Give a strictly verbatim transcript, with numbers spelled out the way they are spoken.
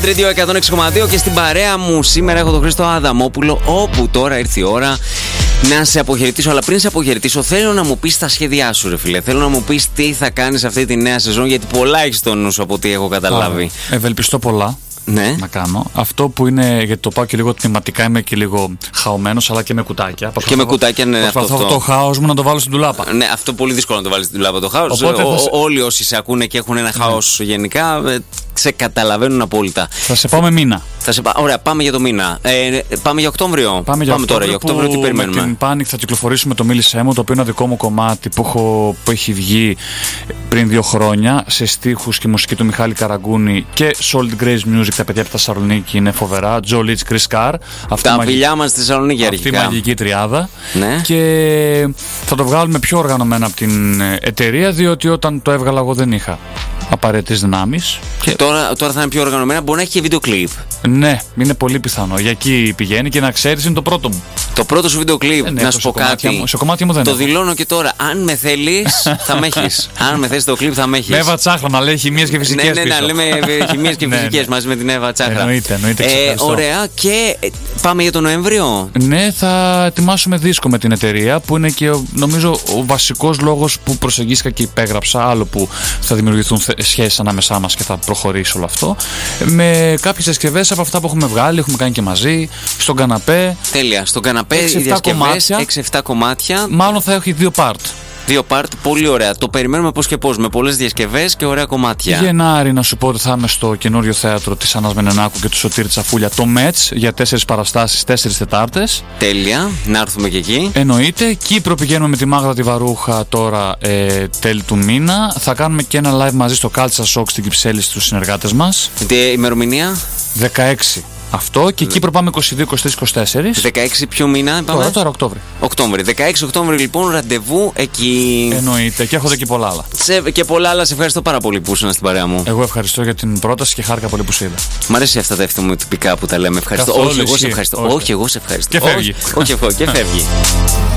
Radio εκατόν έξι κόμμα δύο και στην παρέα μου σήμερα έχω τον Χρήστο Αδαμόπουλο, όπου τώρα ήρθε η ώρα να σε αποχαιρετήσω. Αλλά πριν σε αποχαιρετήσω, θέλω να μου πεις τα σχέδιά σου, ρε φίλε. Θέλω να μου πεις τι θα κάνεις αυτή τη νέα σεζόν, γιατί πολλά έχεις στο νου σου από ό,τι έχω καταλάβει. Ευελπιστώ πολλά. Ναι. Να κάνω. Αυτό που είναι, γιατί το πάω και λίγο τμηματικά, είμαι και λίγο χαωμένος, αλλά και με κουτάκια. Και με κουτάκια, ναι, αυτό. Προσπαθώ αυτό το χάος μου να το βάλω στην τουλάπα. Ναι, αυτό πολύ δύσκολο να το βάλεις στην τουλάπα το χάος. Οπότε Ο, σε... Όλοι όσοι σε ακούνε και έχουν ένα χάος, ναι, γενικά, σε καταλαβαίνουν απόλυτα. Θα σε πάω με μήνα. Θα σε πά... Ωραία, πάμε για το μήνα. Ε, πάμε για Οκτώβριο. Πάμε, για πάμε τώρα για Οκτώβριο, τι περιμένουμε. Με την Panic θα κυκλοφορήσουμε το Μίλησέ μου, το οποίο είναι ένα δικό μου κομμάτι που, έχω, που έχει βγει πριν δύο χρόνια σε στίχους και μουσική του Μιχάλη Καραγκούνη και Solid Grace Music. Τα παιδιά από τη Θεσσαλονίκη είναι φοβερά. Joe Litch, Chris Carr. Τα μαγι... φιλιά μας στη Θεσσαλονίκη αρχικά. Αυτή η μαγική τριάδα. Ναι. Και θα το βγάλουμε πιο οργανωμένα από την εταιρεία, διότι όταν το έβγαλα εγώ δεν είχα απαραίτητες δυνάμεις. Και τώρα, τώρα θα είναι πιο οργανωμένα, μπορεί να έχει και βίντεο κλιπ. Ναι, είναι πολύ πιθανό. Για εκεί πηγαίνει και να ξέρεις, είναι το πρώτο μου. Το πρώτο σου βίντεο κλιπ, ε, ναι, να σου πω κάτι. Μου, σε κομμάτι μου δεν το έχω. δηλώνω και τώρα. Αν με θέλεις, θα με έχεις. Αν με θέλεις το κλιπ, θα με έχεις. Με Εύα Τσάχρα, να λέει χημίες και φυσικές. Ναι, ναι, να λέμε χημίες και φυσικές μαζί με την Εύα Τσάχρα. Εννοείται, εννοείται. Ε, ωραία, και πάμε για τον Νοέμβριο. Ναι, θα ετοιμάσουμε δίσκο με την εταιρεία, που είναι και νομίζω ο βασικός λόγος που προσεγγίστηκα και υπέγραψα. Άλλο που θα δημιουργηθούν σχέσεις ανάμεσά μας και θα προχωρήσει όλο αυτό. Με κάποιες συσκευές από αυτά που έχουμε βγάλει, έχουμε κάνει και μαζί, στον καναπέ. Τέλεια, στον καναπέ οι διασκευές, έξι εφτά κομμάτια. Μάλλον θα έχει δύο part. Δύο part, πολύ ωραία. Το περιμένουμε πώς και πώς, με πολλές διασκευές και ωραία κομμάτια. Γενάρη, να σου πω ότι θα είμαι στο καινούριο θέατρο της Άννας Μενενάκου και του Σωτήρη Τσαφούλια, το Μέτς, για τέσσερις παραστάσεις, τέσσερις Τετάρτες. Τέλεια, να έρθουμε και εκεί. Εννοείται. Κύπρο πηγαίνουμε με τη Μάγδα τη Βαρούχα τώρα ε, τέλη του μήνα. Θα κάνουμε και ένα live μαζί στο Culture Shock στην Κυψέλη στους συνεργάτες μας. Τι ημερομηνία? δεκαέξι. Αυτό και Κύπρο πάμε είκοσι δύο, είκοσι τρία, είκοσι τέσσερα. δεκαέξι ποιο μήνα πάμε? Τώρα, τώρα Οκτώβρη. Οκτώβρη. δεκαέξι Οκτώβρη λοιπόν, ραντεβού εκεί. Εννοείται, και έχω δει και πολλά άλλα. Σε, και πολλά άλλα, σε ευχαριστώ πάρα πολύ που ήσουν στην παρέα μου. Εγώ ευχαριστώ για την πρόταση και χάρηκα πολύ που σε είδα. Μ' αρέσει αυτά τα ευθυμοτυπικά που τα λέμε. Ευχαριστώ. Καθόλου όχι, εγώ εσύ. σε ευχαριστώ. Όχι, όχι εγώ σε ευχαριστώ. Και φεύγει. Όχι, όχι, εγώ και φεύγει.